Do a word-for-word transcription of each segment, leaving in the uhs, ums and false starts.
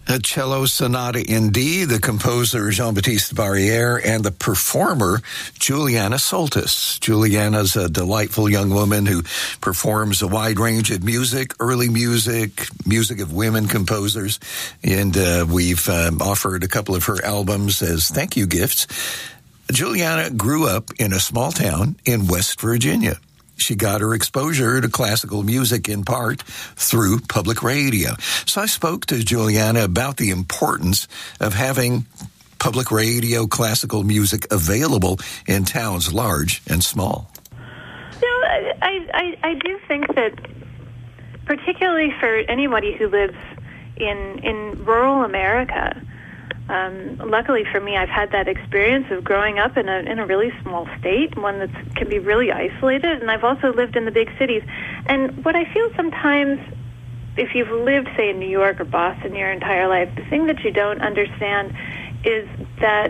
A cello sonata in D, the composer Jean-Baptiste Barrière, and the performer Juliana Soltis. Juliana's a delightful young woman who performs a wide range of music, early music, music of women composers, and uh, we've um, offered a couple of her albums as thank you gifts. Juliana grew up in a small town in West Virginia. She got her exposure to classical music in part through public radio. So I spoke to Juliana about the importance of having public radio classical music available in towns large and small. You know, I, I, I do think that particularly for anybody who lives in, in rural America, Um, luckily for me, I've had that experience of growing up in a in a really small state, one that can be really isolated, and I've also lived in the big cities. And what I feel sometimes, if you've lived, say, in New York or Boston your entire life, the thing that you don't understand is that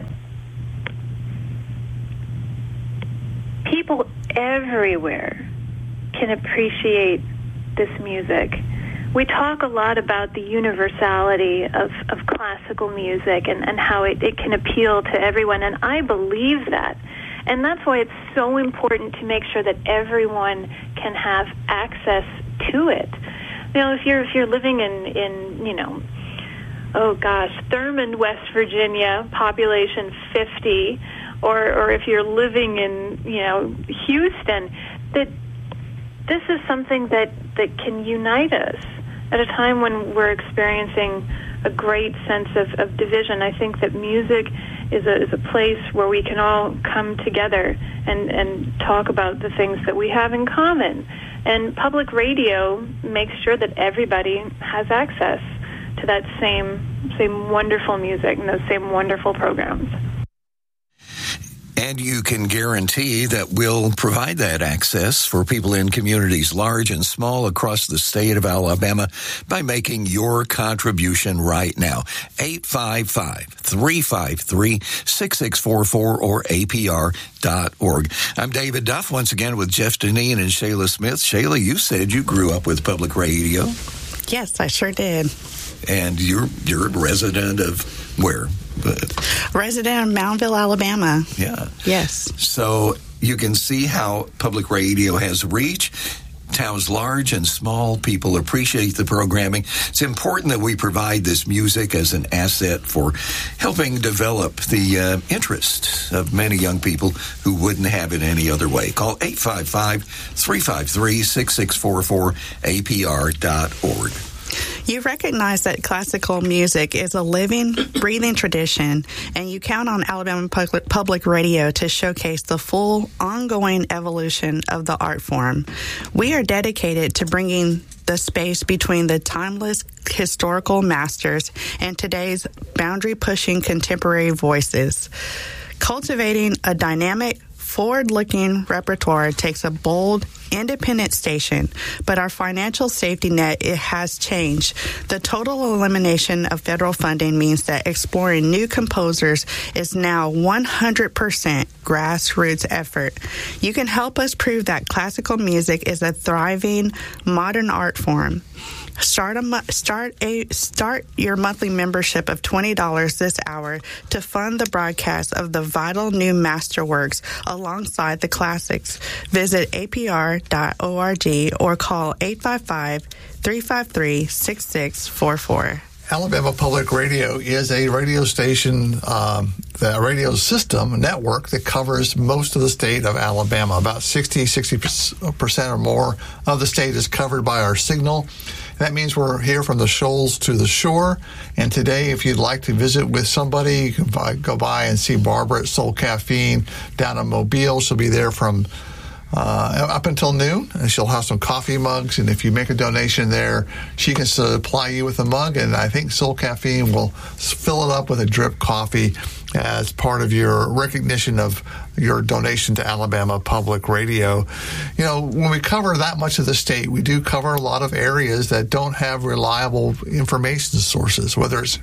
people everywhere can appreciate this music. We talk a lot about the universality of, of classical music and, and how it, it can appeal to everyone, and I believe that. And that's why it's so important to make sure that everyone can have access to it. You know, if you're if you're living in, in you know, oh gosh, Thurmond, West Virginia, population fifty, or or if you're living in, you know, Houston, that this is something that, that can unite us. At a time when we're experiencing a great sense of, of division, I think that music is a, is a place where we can all come together and, and talk about the things that we have in common. And public radio makes sure that everybody has access to that same same wonderful music and those same wonderful programs. And you can guarantee that we'll provide that access for people in communities large and small across the state of Alabama by making your contribution right now. eight five five, three five three, six six four four or A P R dot org. I'm David Duff, once again with Jeff Deneen and Shayla Smith. Shayla, you said you grew up with public radio. Yes, I sure did. And you're you're a resident of where? Resident of Moundville, Alabama. Yeah. Yes. So you can see how public radio has reach. Towns large and small, people appreciate the programming. It's important that we provide this music as an asset for helping develop the uh, interest of many young people who wouldn't have it any other way. Call eight five five, three five three, six six four four, A P R dot org. You recognize that classical music is a living, breathing tradition, and you count on Alabama Public, Public Radio to showcase the full, ongoing evolution of the art form. We are dedicated to bringing the space between the timeless historical masters and today's boundary-pushing contemporary voices. Cultivating a dynamic, forward-looking repertoire takes a bold, independent station, but our financial safety net, it has changed. The total elimination of federal funding means that exploring new composers is now one hundred percent grassroots effort. You can help us prove that classical music is a thriving modern art form. Start a start a start your monthly membership of twenty dollars this hour to fund the broadcast of the vital new masterworks alongside the classics. Visit A P R dot org or call eight five five, three five three, six six four four. Alabama Public Radio is a radio station, um, the radio system network that covers most of the state of Alabama. About sixty, sixty percent or more of the state is covered by our signal. That means we're here from the shoals to the shore. And today, if you'd like to visit with somebody, you can buy, go by and see Barbara at Soul Caffeine down in Mobile. She'll be there from Uh, up until noon, and she'll have some coffee mugs, and if you make a donation there, she can supply you with a mug, and I think Soul Caffeine will fill it up with a drip coffee as part of your recognition of your donation to Alabama Public Radio. You know, when we cover that much of the state, we do cover a lot of areas that don't have reliable information sources, whether it's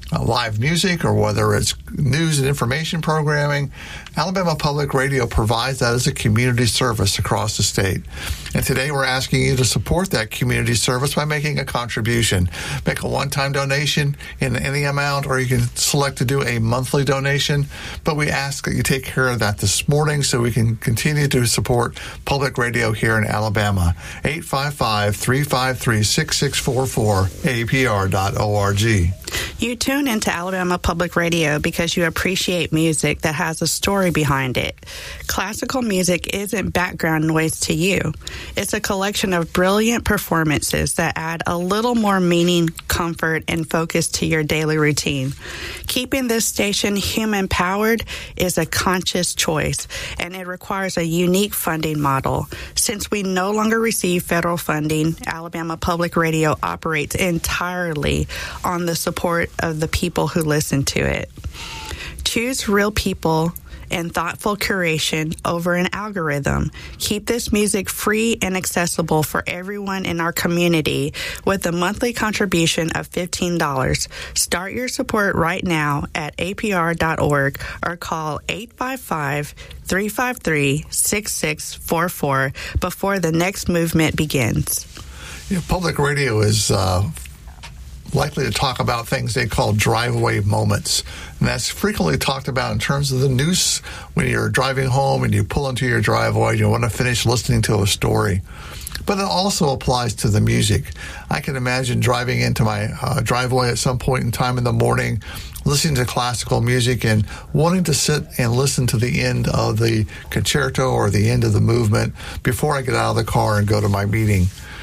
uh, live music or whether it's news and information programming, Alabama Public Radio provides that as a community service across the state. And today we're asking you to support that community service by making a contribution. Make a one-time donation in any amount, or you can select to do a monthly donation. But we ask that you take care of that this morning so we can continue to support public radio here in Alabama. eight five five, three five three, six six four four, A P R dot org. You tune into Alabama Public Radio because you appreciate music that has a story behind it. Classical music isn't background noise to you. It's a collection of brilliant performances that add a little more meaning, comfort, and focus to your daily routine. Keeping this station human-powered is a conscious choice, and it requires a unique funding model. Since we no longer receive federal funding, Alabama Public Radio operates entirely on the support of the people who listen to it. Choose real people and thoughtful curation over an algorithm. Keep this music free and accessible for everyone in our community with a monthly contribution of fifteen dollars. Start your support right now at A P R dot org or call eight five five, three five three, six six four four before the next movement begins. You know, public radio is uh, likely to talk about things they call driveway moments. And that's frequently talked about in terms of the news when you're driving home and you pull into your driveway and you want to finish listening to a story. But it also applies to the music. I can imagine driving into my uh, driveway at some point in time in the morning, listening to classical music and wanting to sit and listen to the end of the concerto or the end of the movement before I get out of the car and go to my meeting.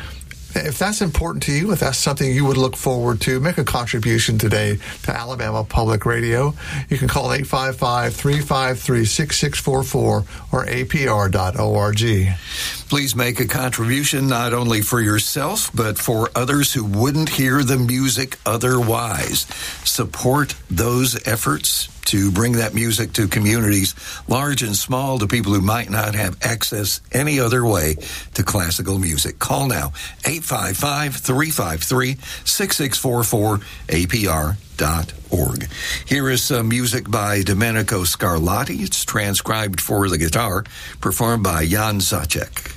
If that's important to you, if that's something you would look forward to, make a contribution today to Alabama Public Radio. You can call eight five five, three five three, six six four four or A P R dot org. Please make a contribution not only for yourself, but for others who wouldn't hear the music otherwise. Support those efforts to bring that music to communities, large and small, to people who might not have access any other way to classical music. Call now, eight five five, three five three, six six four four, A P R dot org. Here is some music by Domenico Scarlatti. It's transcribed for the guitar, performed by Jan Zacek.